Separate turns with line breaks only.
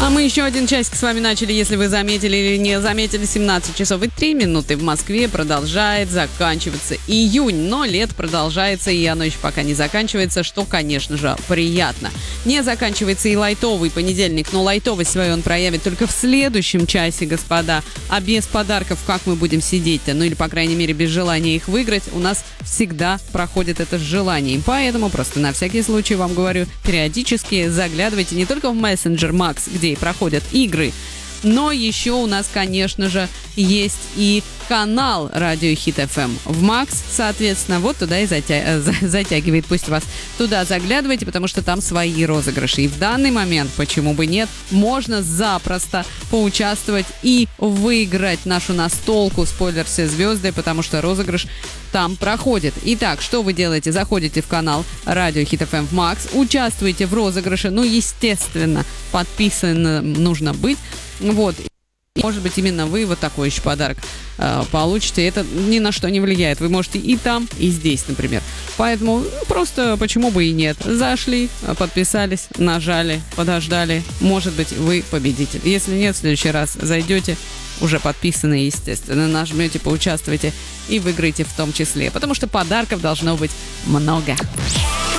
Мы еще один часик с вами начали, если вы заметили или не заметили. 17 часов и 3 минуты в Москве. Продолжает заканчиваться июнь, но лето продолжается, и оно еще пока не заканчивается, что, конечно же, приятно. Не заканчивается и лайтовый понедельник, но лайтовость свою он проявит только в следующем часе, господа. А без подарков как мы будем сидеть-то? Ну или, по крайней мере, без желания их выиграть. У нас всегда проходит это с желанием. Поэтому просто на всякий случай вам говорю, периодически заглядывайте не только в мессенджер Макс, где и проходят игры, но еще у нас, конечно же, есть и канал Радио Хит FM в Макс, соответственно, вот туда и затягивает. Пусть вас туда заглядывайте, потому что там свои розыгрыши. И в данный момент, почему бы нет, можно запросто поучаствовать и выиграть нашу настолку «Спойлер, все звезды», потому что розыгрыш там проходит. Итак, что вы делаете? Заходите в канал Радио Хит FM в Макс, участвуете в розыгрыше, ну, естественно, подписанным нужно быть. Вот. Может быть, именно вы вот такой еще подарок получите. Это ни на что не влияет. Вы можете и там, и здесь, например. Поэтому просто почему бы и нет. Зашли, подписались, нажали, подождали. Может быть, вы победитель. Если нет, в следующий раз зайдете, уже подписаны, естественно, нажмете, поучаствуйте и выиграете в том числе. Потому что подарков должно быть много.